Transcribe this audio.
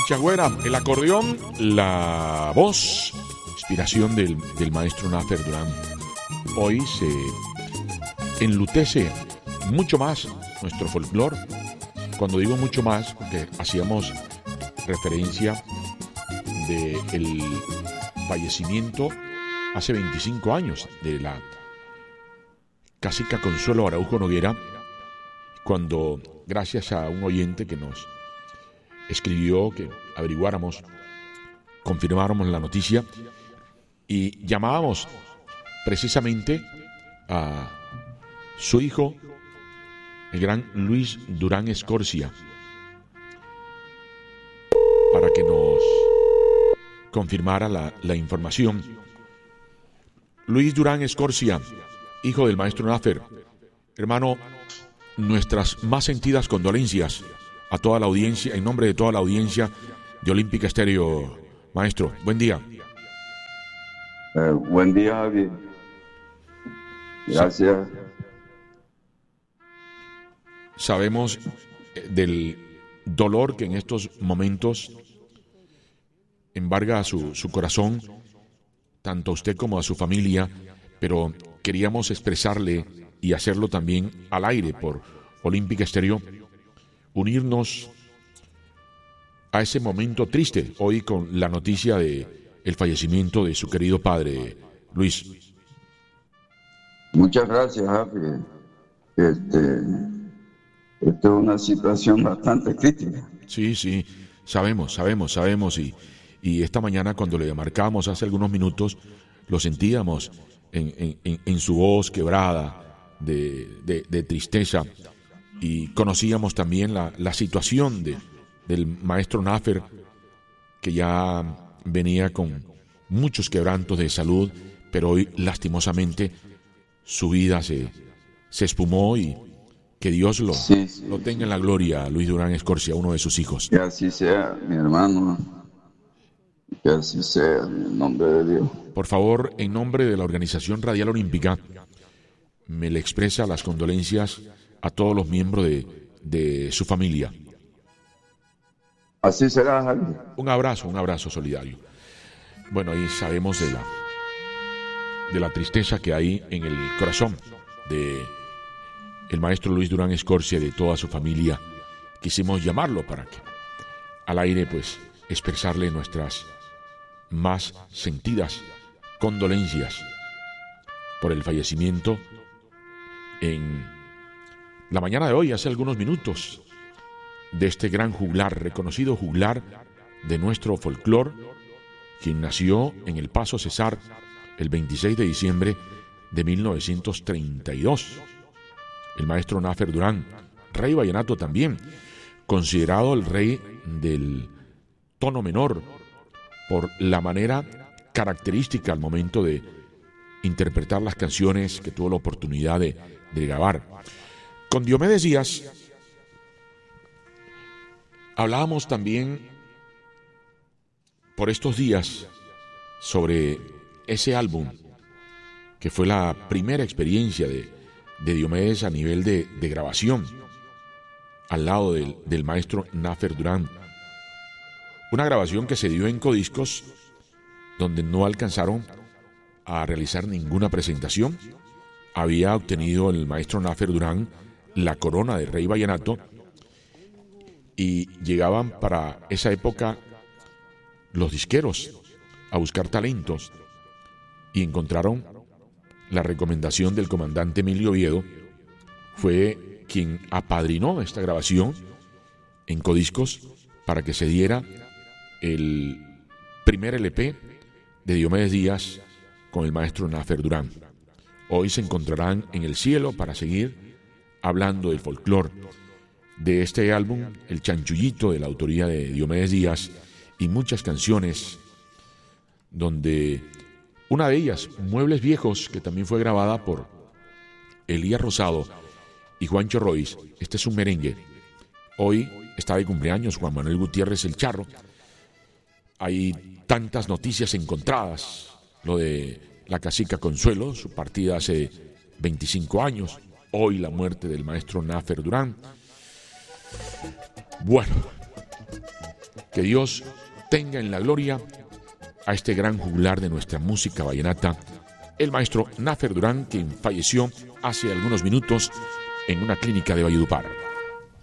Chagüera, el acordeón, la voz, inspiración del maestro Nafer Durán. Hoy se enlutece mucho más nuestro folclore. Cuando digo mucho más, porque hacíamos referencia del fallecimiento hace 25 años de la cacica Consuelo Araujo Noguera, cuando gracias a un oyente que nos escribió que averiguáramos, confirmáramos la noticia y llamábamos precisamente a su hijo, el gran Luis Durán Escorcia, para que nos confirmara la información. Luis Durán Escorcia, hijo del maestro Nafer. Hermano, nuestras más sentidas condolencias a toda la audiencia, en nombre de toda la audiencia de Olímpica Estéreo. Maestro, buen día. Buen día, Javi. Gracias. Sabemos del dolor que en estos momentos embarga a su corazón, tanto a usted como a su familia, pero queríamos expresarle y hacerlo también al aire por Olímpica Estéreo, unirnos a ese momento triste hoy con la noticia de el fallecimiento de su querido padre, Luis. Muchas gracias, Javi. Esta es una situación bastante crítica. Sí, sabemos, y esta mañana cuando le marcamos hace algunos minutos, lo sentíamos en su voz quebrada de tristeza, y conocíamos también la situación del maestro Nafer, que ya venía con muchos quebrantos de salud, pero hoy lastimosamente su vida se espumó, y que Dios lo tenga en la gloria, Luis Durán Escorcia, uno de sus hijos. Que así sea, mi hermano, que así sea, en el nombre de Dios. Por favor, en nombre de la Organización Radial Olímpica, me le expresa las condolencias a todos los miembros de su familia. Así será, Javi. Un abrazo solidario. Bueno, ahí sabemos de la tristeza que hay en el corazón de el maestro Luis Durán Escorcia y de toda su familia. Quisimos llamarlo para que al aire pues expresarle nuestras más sentidas condolencias por el fallecimiento en la mañana de hoy, hace algunos minutos, de este gran juglar, reconocido juglar de nuestro folclore, quien nació en El Paso Cesar el 26 de diciembre de 1932. El maestro Nafer Durán, rey vallenato también, considerado el rey del tono menor por la manera característica al momento de interpretar las canciones que tuvo la oportunidad de grabar. Con Diomedes Díaz hablábamos también por estos días sobre ese álbum que fue la primera experiencia de Diomedes a nivel de grabación al lado del maestro Nafer Durán. Una grabación que se dio en Codiscos, donde no alcanzaron a realizar ninguna presentación. Había obtenido el maestro Nafer Durán la corona de rey vallenato, y llegaban para esa época los disqueros a buscar talentos, y encontraron la recomendación del comandante Emilio Oviedo. Fue quien apadrinó esta grabación en Codiscos para que se diera el primer LP de Diomedes Díaz con el maestro Nafer Durán. Hoy se encontrarán en el cielo para seguir hablando del folclore, de este álbum, El Chanchullito, de la autoría de Diomedes Díaz, y muchas canciones, donde una de ellas, Muebles Viejos, que también fue grabada por Elías Rosado y Juancho Royce. Este es un merengue. Hoy está de cumpleaños Juan Manuel Gutiérrez el Charro. Hay tantas noticias encontradas, lo de la cacica Consuelo, su partida hace 25 años, hoy la muerte del maestro Nafer Durán. Bueno, Que Dios tenga en la gloria a este gran juglar de nuestra música vallenata, el maestro Nafer Durán, quien falleció hace algunos minutos en una clínica de Valledupar.